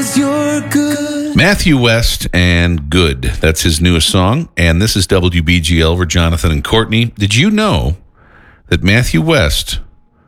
you're good. Matthew West and Good. That's his newest song. And this is WBGL. We're Jonathan and Courtney. Did you know that Matthew West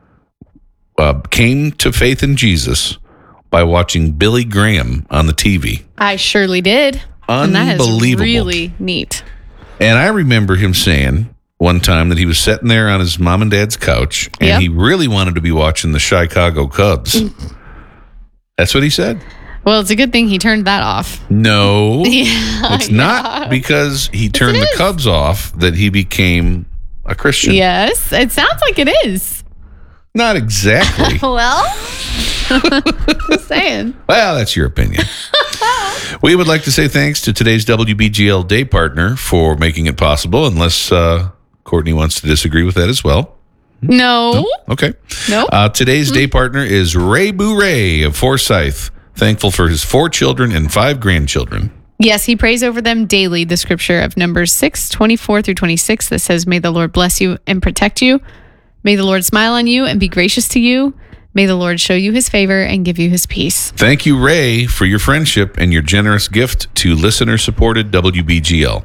came to faith in Jesus by watching Billy Graham on the TV? I surely did. Unbelievable. And that is really neat. And I remember him saying one time that he was sitting there on his mom and dad's couch and he really wanted to be watching the Chicago Cubs. That's what he said. Well, it's a good thing he turned that off. No, it's not because he turned the Cubs off that he became a Christian. Yes, it sounds like it is. Not exactly. Well, just saying. Well, that's your opinion. We would like to say thanks to today's WBGL day partner for making it possible, unless Courtney wants to disagree with that as well. No. Okay. No. Today's day partner is Ray Bourret of Forsyth, thankful for his 4 children and 5 grandchildren. Yes, he prays over them daily. The scripture of Numbers 6:24-26 that says, "May the Lord bless you and protect you. May the Lord smile on you and be gracious to you. May the Lord show you his favor and give you his peace." Thank you, Ray, for your friendship and your generous gift to listener-supported WBGL.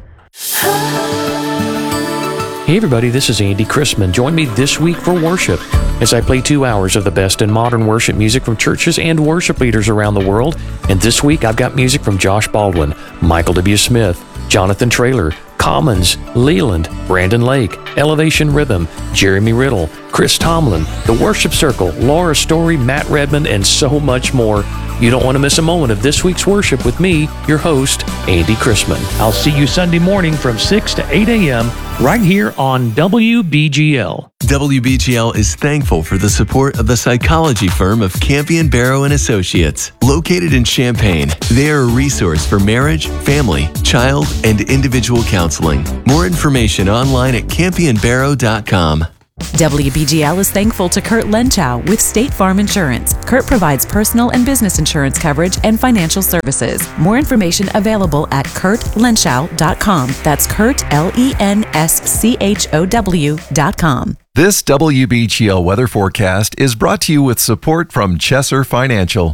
Hey everybody, this is Andy Chrisman. Join me this week for worship as I play 2 hours of the best in modern worship music from churches and worship leaders around the world. And this week I've got music from Josh Baldwin, Michael W. Smith, Jonathan Traylor, Commons, Leland, Brandon Lake, Elevation Rhythm, Jeremy Riddle, Chris Tomlin, The Worship Circle, Laura Story, Matt Redmond, and so much more. You don't want to miss a moment of this week's worship with me, your host, Andy Chrisman. I'll see you Sunday morning from 6 to 8 a.m. right here on WBGL. WBGL is thankful for the support of the psychology firm of Campion Barrow and Associates. Located in Champaign, they are a resource for marriage, family, child, and individual counseling. More information online at campionbarrow.com. WBGL is thankful to Kurt Lenchow with State Farm Insurance. Kurt provides personal and business insurance coverage and financial services. More information available at kurtlenschow.com. That's Kurt, LENSCHOW.com. This WBGL weather forecast is brought to you with support from Chesser Financial.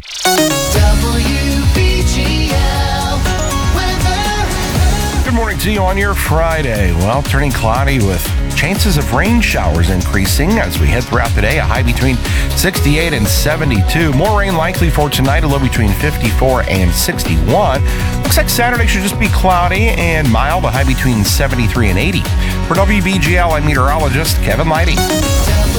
Good morning to you on your Friday. Well, turning cloudy with chances of rain showers increasing as we head throughout the day. A high between 68 and 72. More rain likely for tonight, a low between 54 and 61. Looks like Saturday should just be cloudy and mild, a high between 73 and 80. For WBGL, I'm meteorologist Kevin Leidy.